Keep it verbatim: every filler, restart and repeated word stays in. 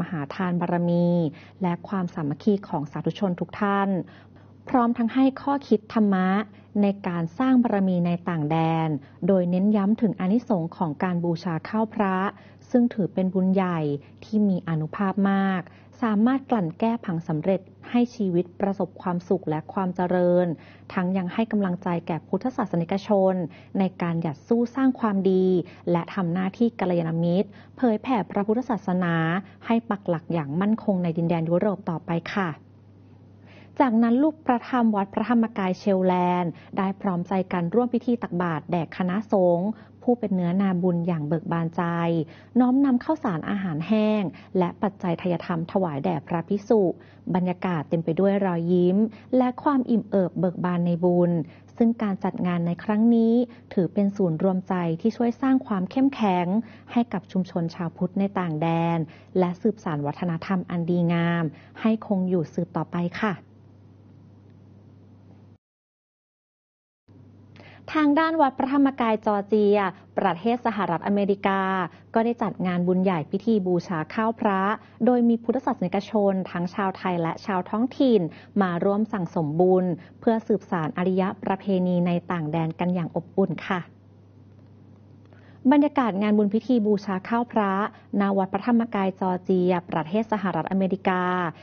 หาทานบารมี และความสามัคคีของสาธุชนทุกท่าน พร้อมทั้งให้ข้อคิดธรรมะในการสร้างบารมีในต่างแดน โดยเน้นย้ำถึงอานิสงส์ของการบูชาข้าวพระ ซึ่งถือเป็นบุญใหญ่ที่มีอานุภาพมาก สามารถกลั่นแก้ผังสำเร็จให้ชีวิตประสบความสุขและความเจริญ ทั้งยังให้กำลังใจแก่พุทธศาสนิกชนในการหยัดสู้สร้างความดี และทำหน้าที่กัลยาณมิตร เผยแผ่พระพุทธศาสนาให้ปักหลักอย่างมั่นคงในดินแดนยุโรปต่อไปค่ะ จากนั้นลูกพระธรรมวัดพระธรรมกายเชลแลนด์ได้พร้อมใจกันร่วมพิธีตักบาตรแด่คณะสงฆ์ผู้เป็นเนื้อนาบุญอย่างเบิกบานใจ น้อมนำข้าวสารอาหารแห้งและปัจจัยทายธรรมถวายแด่พระภิกษุ บรรยากาศเต็มไปด้วยรอยยิ้มและความอิ่มเอิบเบิกบานในบุญ ซึ่งการจัดงานในครั้งนี้ถือเป็นศูนย์รวมใจที่ช่วยสร้างความเข้มแข็งให้กับชุมชนชาวพุทธในต่างแดนและสืบสานวัฒนธรรมอันดีงามให้คงอยู่สืบต่อไปค่ะทางด้านวัดพระธรรมกายจอร์เจียประเทศสหรัฐอเมริกาก็ได้จัดงานบุญใหญ่พิธีบูชาข้าวพระโดยมีพุทธศาสนิกชนทั้งชาวไทยและชาวท้องถิ่นมาร่วมสั่งสมบุญเพื่อสืบสานอารยประเพณีในต่างแดนกันอย่างอบอุ่นค่ะบรรยากาศงานบุญพิธีบูชาข้าวพระณวัดพระธรรมกายจอร์เจียประเทศสหรัฐอเมริกา